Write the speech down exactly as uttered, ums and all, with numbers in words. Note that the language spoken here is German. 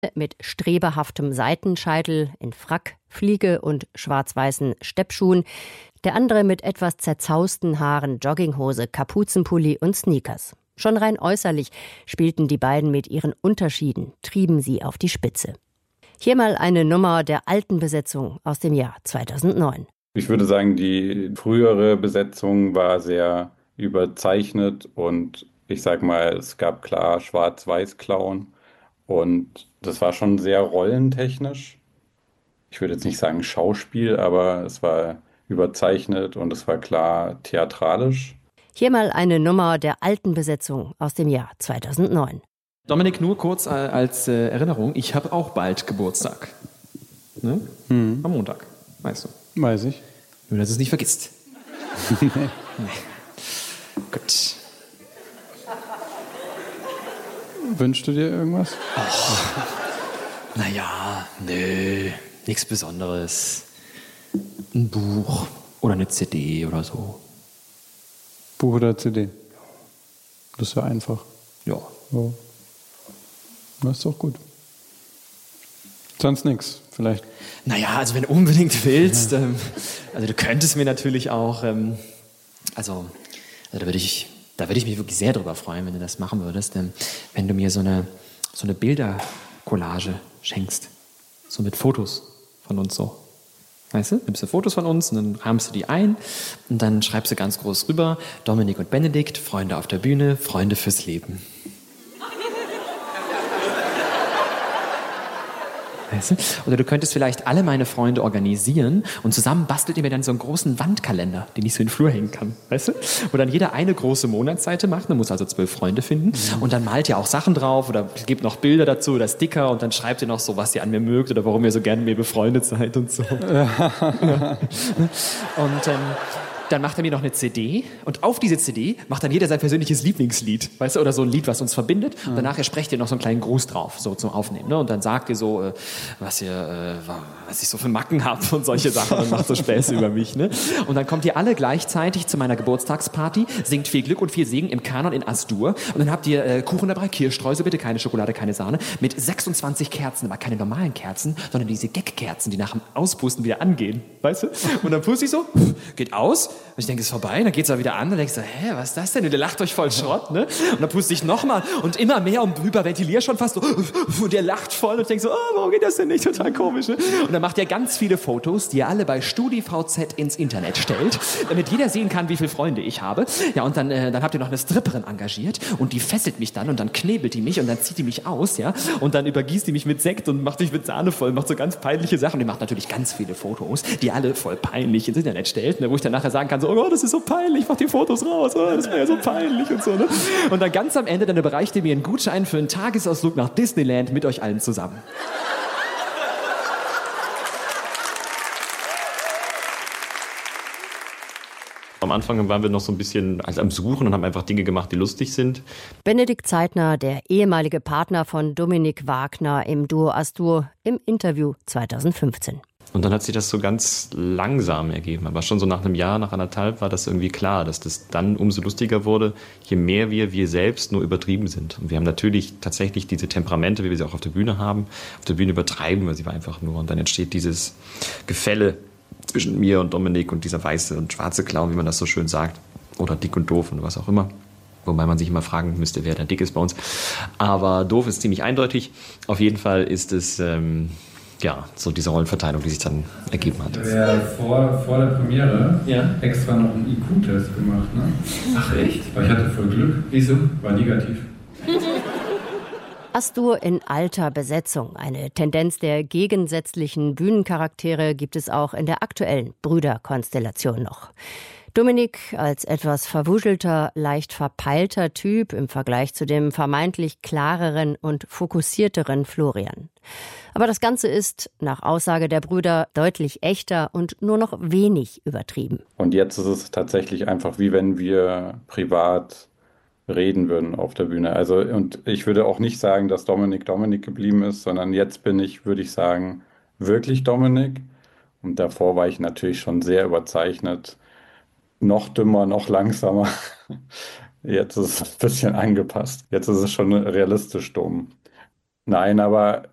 mit strebehaftem Seitenscheitel, in Frack, Fliege und schwarz-weißen Steppschuhen. Der andere mit etwas zerzausten Haaren, Jogginghose, Kapuzenpulli und Sneakers. Schon rein äußerlich spielten die beiden mit ihren Unterschieden, trieben sie auf die Spitze. Hier mal eine Nummer der alten Besetzung aus dem Jahr zweitausendneun. Ich würde sagen, die frühere Besetzung war sehr überzeichnet und ich sag mal, es gab klar Schwarz-Weiß-Klauen und das war schon sehr rollentechnisch. Ich würde jetzt nicht sagen Schauspiel, aber es war überzeichnet und es war klar theatralisch. Hier mal eine Nummer der alten Besetzung aus dem Jahr zweitausendneun. Dominik, nur kurz als äh, Erinnerung, ich habe auch bald Geburtstag. Ne? Hm. Am Montag, weißt du. Weiß ich. Nur, dass du es nicht vergisst. nee. Gut. Wünschst du dir irgendwas? Ach, naja, nö, nichts Besonderes. Ein Buch oder eine C D oder so. Buch oder C D? Das ist ja einfach. Ja. Ja. Das ist doch gut. Sonst nichts, vielleicht. Naja, also wenn du unbedingt willst, ja. ähm, also du könntest mir natürlich auch, ähm, also, also da würde ich, da würde ich mich wirklich sehr drüber freuen, wenn du das machen würdest, ähm, wenn du mir so eine, so eine Bildercollage schenkst, so mit Fotos von uns so. Weißt du, nimmst du Fotos von uns und dann rahmst du die ein und dann schreibst du ganz groß rüber, Dominik und Benedikt, Freunde auf der Bühne, Freunde fürs Leben. Weißt du? Oder du könntest vielleicht alle meine Freunde organisieren und zusammen bastelt ihr mir dann so einen großen Wandkalender, den ich so in den Flur hängen kann. Weißt du? Wo dann jeder eine große Monatsseite macht, man muss also zwölf Freunde finden mhm. und dann malt ihr auch Sachen drauf oder gebt noch Bilder dazu oder Sticker und dann schreibt ihr noch so, was ihr an mir mögt oder warum ihr so gerne mit mir befreundet seid und so. Ja. Und ähm, dann macht er mir noch eine C D und auf diese C D macht dann jeder sein persönliches Lieblingslied, weißt du, oder so ein Lied, was uns verbindet. Und danach sprecht ihr noch so einen kleinen Gruß drauf, so zum Aufnehmen. Ne? Und dann sagt ihr so, äh, was ihr, äh, was ich so für Macken habt und solche Sachen und macht so Späße über mich. Ne? Und dann kommt ihr alle gleichzeitig zu meiner Geburtstagsparty, singt viel Glück und viel Segen im Kanon in As-Dur. Und dann habt ihr äh, Kuchen dabei, Kirschstreusel, bitte keine Schokolade, keine Sahne, mit sechsundzwanzig Kerzen, aber keine normalen Kerzen, sondern diese Gag-Kerzen, die nach dem Auspusten wieder angehen, weißt du? Und dann puste ich so, geht aus. Und ich denke, es ist vorbei, dann geht es auch wieder an, dann denkst du, hä, was ist das denn? Und der lacht euch voll Schrott, ne? Und dann puste ich nochmal und immer mehr und hyperventilier schon fast so, und der lacht voll und ich denke so, oh, warum geht das denn nicht? Total komisch, ne? Und dann macht er ganz viele Fotos, die er alle bei StudiVZ ins Internet stellt, damit jeder sehen kann, wie viele Freunde ich habe. Ja, und dann, äh, dann habt ihr noch eine Stripperin engagiert und die fesselt mich dann und dann knebelt die mich und dann zieht die mich aus, ja? Und dann übergießt die mich mit Sekt und macht mich mit Sahne voll, macht so ganz peinliche Sachen. Und die macht natürlich ganz viele Fotos, die alle voll peinlich ins Internet stellt, ne? Wo ich dann nachher sagen kann, so, oh Gott, das ist so peinlich, mach die Fotos raus, oh, das wäre ja so peinlich und so, ne? Und dann ganz am Ende, dann überreicht ihr mir einen Gutschein für einen Tagesausflug nach Disneyland mit euch allen zusammen. Am Anfang waren wir noch so ein bisschen also am Suchen und haben einfach Dinge gemacht, die lustig sind. Benedikt Zeitner, der ehemalige Partner von Dominik Wagner im Duo As-Dur, im Interview zweitausendfünfzehn. Und dann hat sich das so ganz langsam ergeben. Aber schon so nach einem Jahr, nach anderthalb war das irgendwie klar, dass das dann umso lustiger wurde, je mehr wir wir selbst nur übertrieben sind. Und wir haben natürlich tatsächlich diese Temperamente, wie wir sie auch auf der Bühne haben. Auf der Bühne übertreiben wir sie einfach nur. Und dann entsteht dieses Gefälle zwischen mir und Dominik und dieser weiße und schwarze Clown, wie man das so schön sagt. Oder dick und doof und was auch immer. Wobei man sich immer fragen müsste, wer der dick ist bei uns. Aber doof ist ziemlich eindeutig. Auf jeden Fall ist es ähm, ja, so diese Rollenverteilung, die sich dann ergeben hat. Ich habe ja vor, vor der Premiere ja? extra noch einen I Q-Test gemacht. Ne? Ach echt? Weil ich hatte voll Glück. Wieso? War negativ. As-Dur in alter Besetzung. Eine Tendenz der gegensätzlichen Bühnencharaktere gibt es auch in der aktuellen Brüderkonstellation noch. Dominik als etwas verwuschelter, leicht verpeilter Typ im Vergleich zu dem vermeintlich klareren und fokussierteren Florian. Aber das Ganze ist, nach Aussage der Brüder, deutlich echter und nur noch wenig übertrieben. Und jetzt ist es tatsächlich einfach, wie wenn wir privat reden würden auf der Bühne. Also, und ich würde auch nicht sagen, dass Dominik Dominik geblieben ist, sondern jetzt bin ich, würde ich sagen, wirklich Dominik. Und davor war ich natürlich schon sehr überzeichnet. Noch dümmer, noch langsamer. Jetzt ist es ein bisschen angepasst. Jetzt ist es schon realistisch dumm. Nein, aber